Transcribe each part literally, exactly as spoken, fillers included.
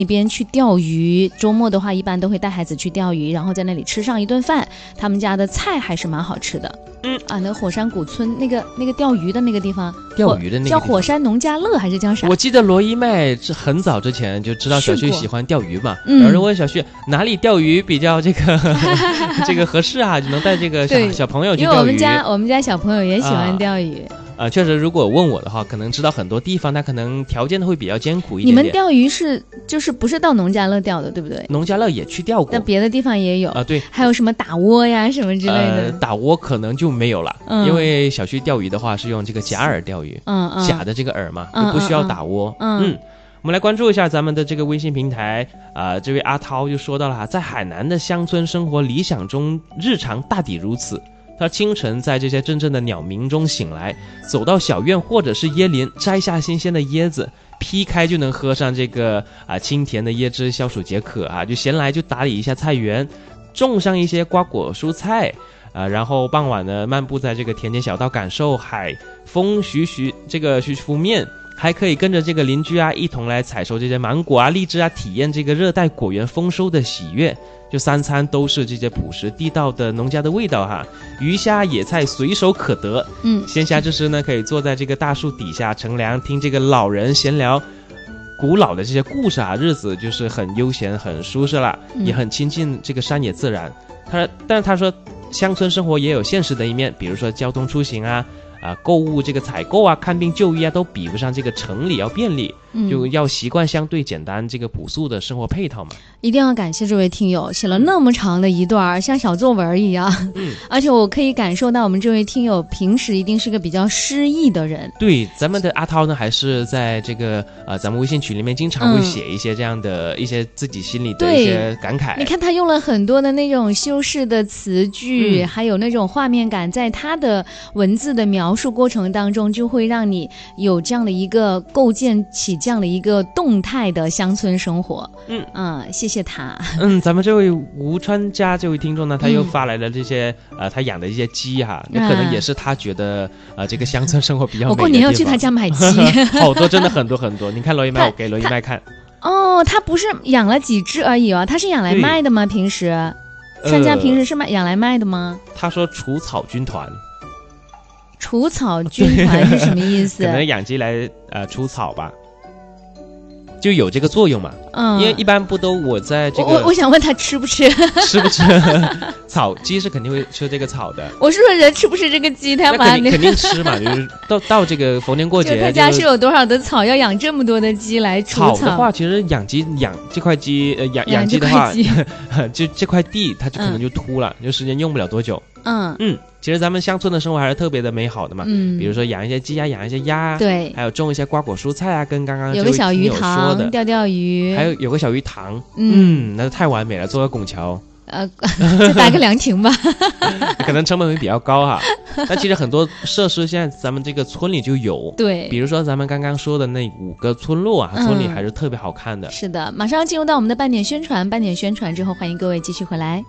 一边去钓鱼，周末的话一般都会带孩子去钓鱼，然后在那里吃上一顿饭。他们家的菜还是蛮好吃的。 嗯啊，那个火山古村那个那个钓鱼的那个地方， 钓鱼的那个地方叫火山农家乐还是叫啥？ 我记得罗一麦是很早之前就知道小旭喜欢钓鱼嘛， 嗯、 然后问小旭哪里钓鱼比较这个这个合适啊，就能带这个小小朋友去钓鱼。 因为我们家我们家小朋友也喜欢钓鱼。 啊呃，确实，如果问我的话，可能知道很多地方，它可能条件会比较艰苦一点点。 你们钓鱼是就是不是到农家乐钓的，对不对？ 农家乐也去钓过， 但别的地方也有啊、呃，对， 还有什么打窝呀什么之类的。 呃，打窝可能就没有了，嗯、因为小旭钓鱼的话是用这个假饵钓鱼， 嗯嗯， 假的这个饵嘛， 嗯、 就不需要打窝。 嗯。 嗯嗯我们来关注一下咱们的这个微信平台啊、呃，这位阿涛就说到了，在海南的乡村生活理想中，日常大抵如此。他清晨在这些阵阵的鸟鸣中醒来，走到小院或者是椰林，摘下新鲜的椰子，劈开就能喝上这个啊清甜的椰汁，消暑解渴啊。就闲来就打理一下菜园，种上一些瓜果蔬菜啊，然后傍晚呢漫步在这个田间小道，感受海风徐徐这个徐徐拂面。还可以跟着这个邻居啊一同来采收这些芒果啊荔枝啊，体验这个热带果园丰收的喜悦。就三餐都是这些朴实地道的农家的味道哈，鱼虾野菜随手可得。 嗯， 闲暇之时呢，可以坐在这个大树底下乘凉，听这个老人闲聊古老的这些故事啊，日子就是很悠闲很舒适了， 嗯、 也很亲近这个山野自然。他但是他说乡村生活也有现实的一面，比如说交通出行啊啊，购物这个采购啊，看病就医啊，都比不上这个城里要便利， 嗯、 就要习惯相对简单这个朴素的生活配套嘛。 一定要感谢这位听友写了那么长的一段，像小作文一样。 嗯， 而且我可以感受到我们这位听友平时一定是个比较诗意的人。 对，咱们的阿涛呢，还是在这个呃咱们微信群里面经常会写一些这样的、嗯、一些自己心里的一些感慨。 你看他用了很多的那种修饰的词句、 嗯、 还有那种画面感，在他的文字的描述过程当中，就会让你有这样的一个构建起这样的一个动态的乡村生活。 嗯嗯，谢谢他。 嗯，咱们这位吴川家这位听众呢，他又发来了这些、嗯、呃他养的一些鸡哈，那可能也是他觉得呃这个乡村生活比较美的地方。 我过年要去他家买鸡。 好多，真的很多很多。你看罗一麦，我给罗一麦看。 哦，他不是养了几只而已哦，他是养来卖的吗？平时川家平时是卖、呃、养来卖的吗？ 他说除草军团。 除草军团是什么意思？ 可能养鸡来呃除草吧，就有这个作用嘛。 嗯， 因为一般不都我在这个， 我我想问他吃不吃？ 吃不吃草？鸡是肯定会吃这个草的。 我是说人吃不吃这个鸡？他把那肯定肯定吃嘛，就是到到这个逢年过节。 他家是有多少的草，要养这么多的鸡来除草？ 草的话，其实养鸡养这块鸡呃养养鸡的话，就这块地它就可能就秃了，嗯、就时间用不了多久。 嗯嗯，其实咱们乡村的生活还是特别的美好的嘛。 嗯， 比如说养一些鸡啊，养一些鸭啊， 对， 还有种一些瓜果蔬菜啊，跟刚刚有个小鱼塘的钓钓鱼， 还有有个小鱼塘， 嗯， 嗯那太完美了，做个拱桥， 呃，就搭个凉亭吧， 可能成本会比较高哈。但其实很多设施现在咱们这个村里就有， 对， 比如说咱们刚刚说的那五个村落啊，村里还是特别好看的。 是的，马上要进入到我们的半点宣传，半点宣传之后，欢迎各位继续回来。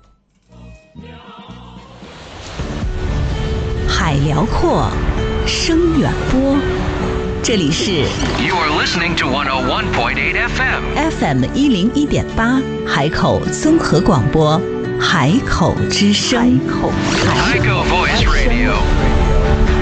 海辽阔，声远播，这里是 You are listening to one oh one point eight F M，F M 一零一点八，海口综合广播，海口之声， 海口 Voice Radio。